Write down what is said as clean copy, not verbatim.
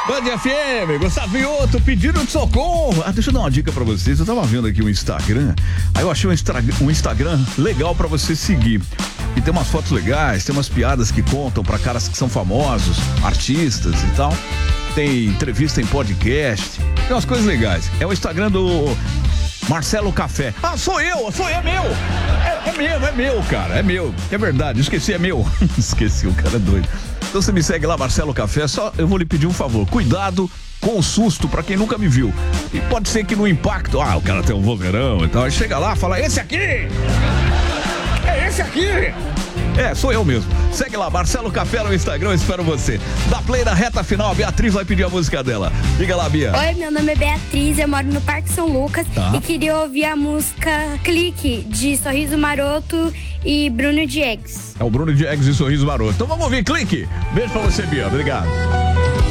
Band FM, Gustavo Mioto, pedindo de socorro. Deixa eu dar uma dica pra vocês. Eu tava vendo aqui um Instagram. Aí eu achei um Instagram legal pra você seguir. E tem umas fotos legais, tem umas piadas que contam pra caras que são famosos, artistas e tal. Tem entrevista em podcast. Tem umas coisas legais. É o Instagram do Marcelo Café. Sou eu, é meu. É meu, cara, é meu. É verdade, esqueci, é meu. Esqueci, o cara é doido. Então você me segue lá, Marcelo Café, só eu vou lhe pedir um favor, cuidado com o susto pra quem nunca me viu. E pode ser que no impacto, o cara tem um vozeirão e tal, aí chega lá, fala, esse aqui! É esse aqui! Sou eu mesmo. Segue lá, Marcelo Café no Instagram, eu espero você. Da play na reta final, a Beatriz vai pedir a música dela. Diga lá, Bia. Oi, meu nome é Beatriz, eu moro no Parque São Lucas e queria ouvir a música Clique, de Sorriso Maroto e Bruno Diegues. É o Bruno Diegues e Sorriso Maroto. Então vamos ouvir Clique. Beijo pra você, Bia. Obrigado.